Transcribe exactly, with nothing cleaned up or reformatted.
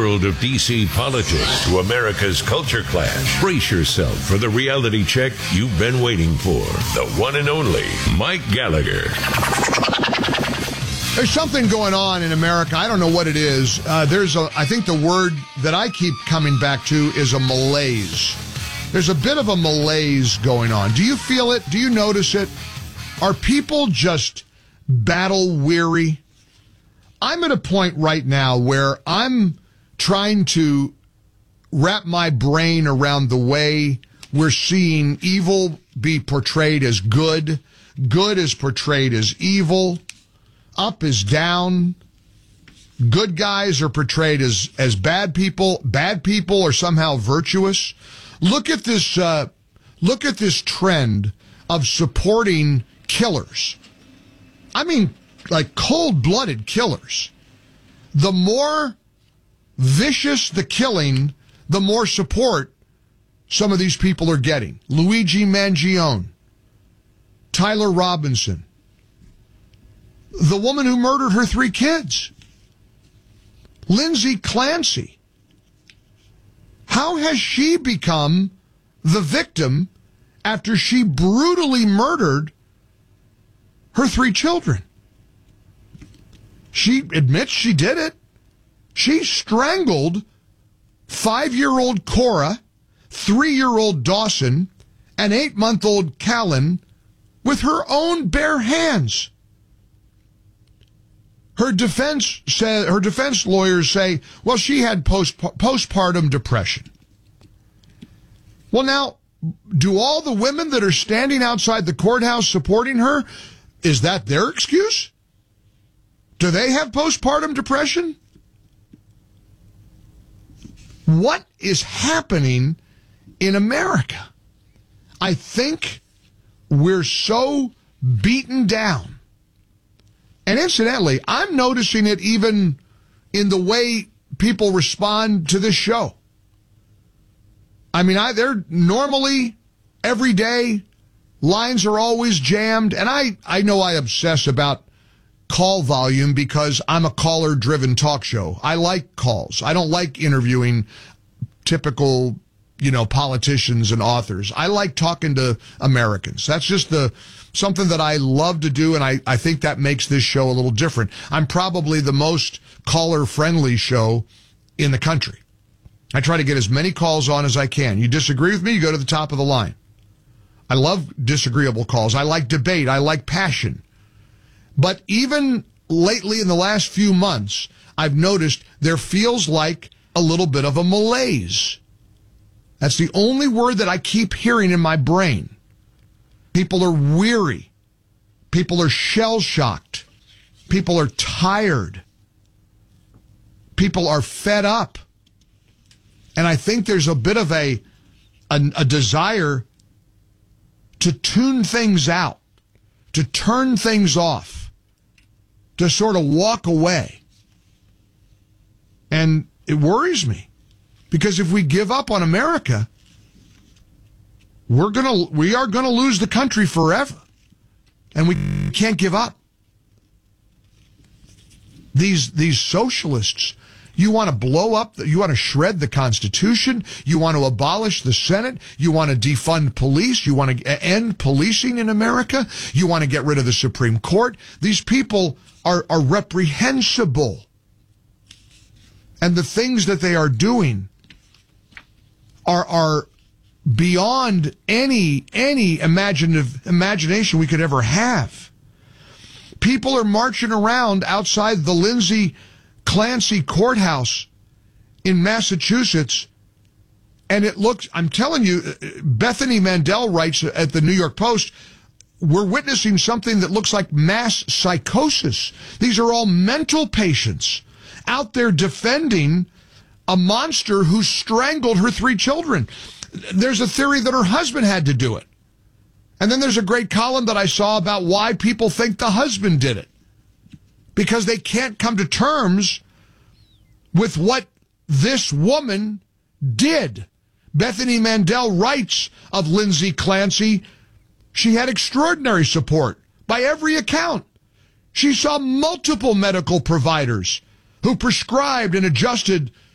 World of D C politics to America's culture clash. Brace yourself for the reality check you've been waiting for. The one and only Mike Gallagher. There's something going on in America. I don't know what it is. Uh, there's a, I think the word that I keep coming back to is a malaise. There's a bit of a malaise going on. Do you feel it? Do you notice it? Are people just battle weary? I'm at a point right now where I'm trying to wrap my brain around the way we're seeing evil be portrayed as good, good is portrayed as evil, up is down, good guys are portrayed as, as bad people, bad people are somehow virtuous. Look at this, uh, look at this trend of supporting killers. I mean, like cold-blooded killers. The more vicious the killing, the more support some of these people are getting. Luigi Mangione, Tyler Robinson, the woman who murdered her three kids, Lindsay Clancy. How has she become the victim after she brutally murdered her three children? She admits she did it. She strangled five-year-old Cora, three-year-old Dawson, and eight-month-old Callan with her own bare hands. Her defense say, her defense lawyers say, well, she had post, postpartum depression. Well, now, do all the women that are standing outside the courthouse supporting her, is that their excuse? Do they have postpartum depression? What is happening in America? I think we're so beaten down. And incidentally, I'm noticing it even in the way people respond to this show. I mean, I, they're normally every day, lines are always jammed. And I, I know I obsess about call volume because I'm a caller-driven talk show. I like calls. I don't like interviewing typical, you know, politicians and authors. I like talking to Americans. That's just the something that I love to do, and I, I think that makes this show a little different. I'm probably the most caller-friendly show in the country. I try to get as many calls on as I can. You disagree with me, you go to the top of the line. I love disagreeable calls. I like debate. I like passion. But even lately in the last few months, I've noticed there feels like a little bit of a malaise. That's the only word that I keep hearing in my brain. People are weary. People are shell-shocked. People are tired. People are fed up. And I think there's a bit of a, a, a desire to tune things out, to turn things off, to sort of walk away. And it worries me, because if we give up on America, we're gonna we are gonna lose the country forever, and we can't give up. These these socialists, you want to blow up, you want to shred the Constitution, you want to abolish the Senate, you want to defund police, you want to end policing in America, you want to get rid of the Supreme Court. These people are, are reprehensible. And the things that they are doing are are beyond any any imaginative imagination we could ever have. People are marching around outside the Lindsay Clancy courthouse in Massachusetts, and it looks, I'm telling you, Bethany Mandel writes at the New York Post, we're witnessing something that looks like mass psychosis. These are all mental patients out there defending a monster who strangled her three children. There's a theory that her husband had to do it. And then there's a great column that I saw about why people think the husband did it. Because they can't come to terms with what this woman did. Bethany Mandel writes of Lindsay Clancy, she had extraordinary support by every account. She saw multiple medical providers who prescribed and adjusted